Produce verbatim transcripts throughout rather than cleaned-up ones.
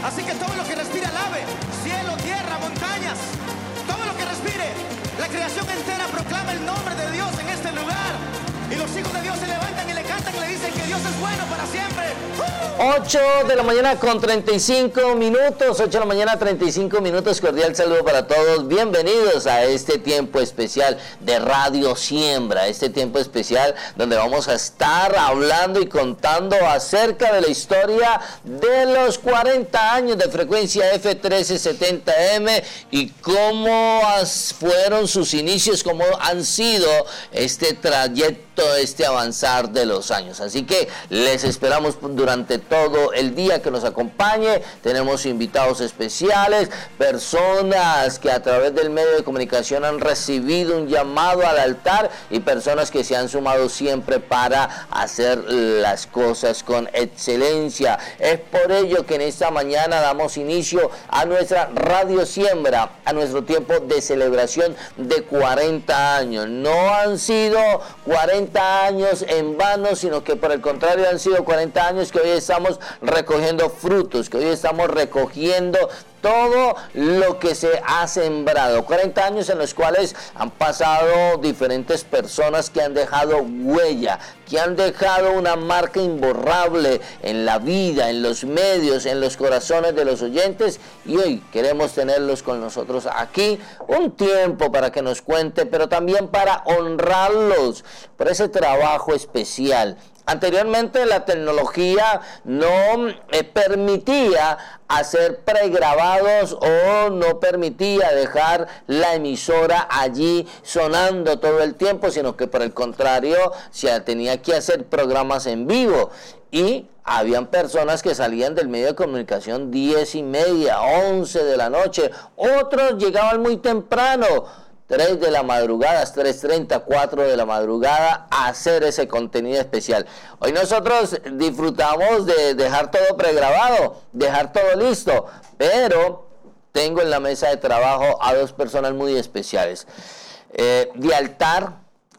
Así que todo lo que respire alabe, cielo, tierra, montañas, todo lo que respire, la creación entera proclama el nombre de Dios en este lugar. Y los hijos de Dios se levantan y le cantan y le dicen que Dios es bueno para siempre. ocho de la mañana con treinta y cinco minutos, ocho de la mañana treinta y cinco minutos, cordial saludo para todos, bienvenidos a este tiempo especial de Radio Siembra, este tiempo especial donde vamos a estar hablando y contando acerca de la historia de los cuarenta años de frecuencia F trece setenta M y cómo fueron sus inicios, cómo han sido este trayecto, este avanzar de los años. Así que les esperamos durante todo el día que nos acompañe. Tenemos invitados especiales, personas que a través del medio de comunicación han recibido un llamado al altar y personas que se han sumado siempre para hacer las cosas con excelencia. Es por ello que en esta mañana damos inicio a nuestra Radio Siembra, a nuestro tiempo de celebración de cuarenta años. No han sido cuarenta años en vano, sino que por el contrario han sido cuarenta años que hoy estamos recogiendo frutos, que hoy estamos recogiendo todo lo que se ha sembrado. cuarenta años en los cuales han pasado diferentes personas que han dejado huella, que han dejado una marca imborrable en la vida, en los medios, en los corazones de los oyentes, y hoy queremos tenerlos con nosotros aquí un tiempo para que nos cuente, pero también para honrarlos por ese trabajo especial. Anteriormente la tecnología no eh, permitía hacer pregrabados o no permitía dejar la emisora allí sonando todo el tiempo, sino que por el contrario se tenía que hacer programas en vivo. Y habían personas que salían del medio de comunicación diez y media, once de la noche, otros llegaban muy temprano, tres de la madrugada, tres treinta, cuatro de la madrugada, a hacer ese contenido especial. Hoy nosotros disfrutamos de dejar todo pregrabado, dejar todo listo, pero tengo en la mesa de trabajo a dos personas muy especiales. Eh, de altar,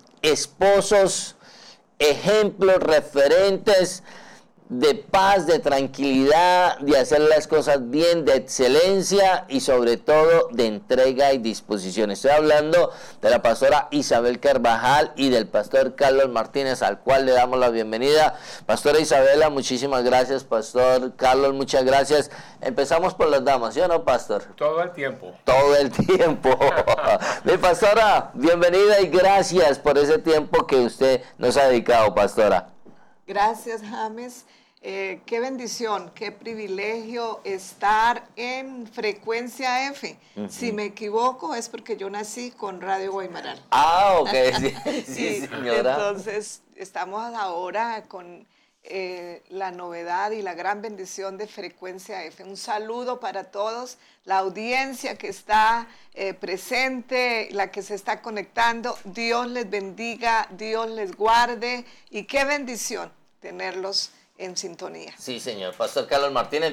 esposos, ejemplos, referentes de paz, de tranquilidad, de hacer las cosas bien, de excelencia y sobre todo de entrega y disposición. Estoy hablando de la pastora Isabel Carvajal y del pastor Carlos Martínez, al cual le damos la bienvenida. Pastora Isabela, muchísimas gracias. Pastor Carlos, muchas gracias. Empezamos por las damas, ¿sí o no, pastor? Todo el tiempo. Todo el tiempo. Mi pastora, bienvenida y gracias por ese tiempo que usted nos ha dedicado, pastora. Gracias, James. Eh, qué bendición, qué privilegio estar en Frecuencia F. Uh-huh. Si me equivoco es porque yo nací con Radio Guaymaral. Ah, ok, sí, sí, señora. Entonces, estamos ahora con eh, la novedad y la gran bendición de Frecuencia F. Un saludo para todos, la audiencia que está eh, presente, la que se está conectando. Dios les bendiga, Dios les guarde y qué bendición tenerlos en sintonía. Sí, señor. Pastor Carlos Martínez.